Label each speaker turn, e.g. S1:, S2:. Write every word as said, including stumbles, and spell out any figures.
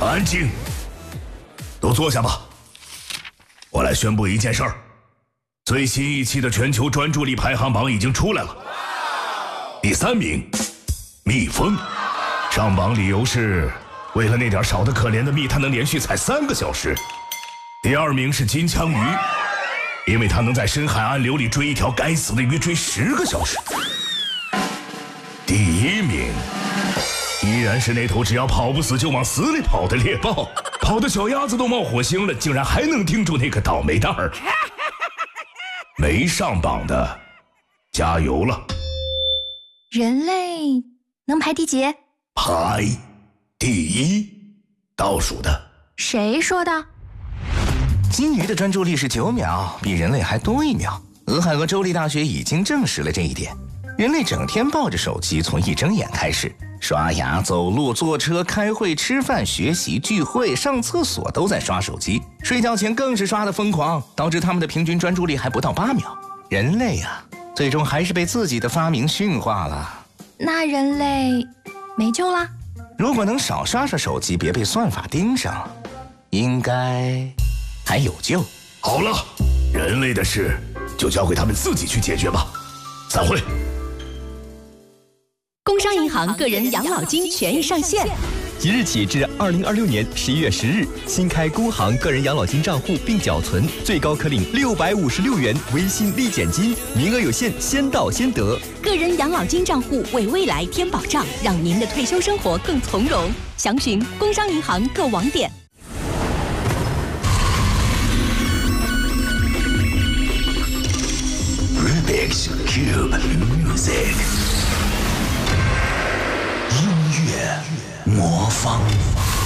S1: 安静，都坐下吧。我来宣布一件事儿：最新一期的全球专注力排行榜已经出来了。第三名，蜜蜂，上榜理由是为了那点少得可怜的蜜，它能连续采三个小时。第二名是金枪鱼，因为它能在深海暗流里追一条该死的鱼追十个小时。第一名依然是那头只要跑不死就往死里跑的猎豹，跑的小鸭子都冒火星了，竟然还能盯住那个倒霉蛋儿。没上榜的，加油了！
S2: 人类能排第几？
S1: 排第一，倒数的。
S2: 谁说的？
S3: 金鱼的专注力是九秒，比人类还多一秒。俄亥俄州立大学已经证实了这一点。人类整天抱着手机，从一睁眼开始，刷牙、走路、坐车、开会、吃饭、学习、聚会、上厕所都在刷手机，睡觉前更是刷得疯狂，导致他们的平均专注力还不到八秒。人类啊，最终还是被自己的发明驯化了。
S2: 那人类没救啦？
S3: 如果能少刷刷手机，别被算法盯上，应该还有救。
S1: 好了，人类的事就交给他们自己去解决吧。散会。
S4: 工商银行个人养老金权益上线，
S5: 即日起至二零二六年十一月十日，新开工行个人养老金账户并缴存，最高可领六百五十六元微信立减金，名额有限，先到先得。
S4: 个人养老金账户为未来添保障，让您的退休生活更从容。详询工商银行各网点。
S1: Rubik's Cube Music。音乐魔方。